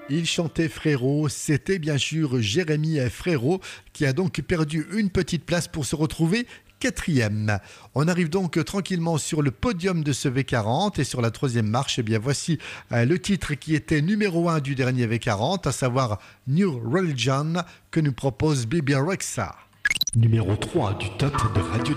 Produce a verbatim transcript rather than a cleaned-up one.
Il chantait Frérot, c'était bien sûr Jérémy Frérot qui a donc perdu une petite place pour se retrouver quatrième. On arrive donc tranquillement sur le podium de ce V quarante et sur la troisième marche, eh bien voici euh, le titre qui était numéro un du dernier V quarante, à savoir New Religion que nous propose Bebe Rexha. Numéro trois du top de Radio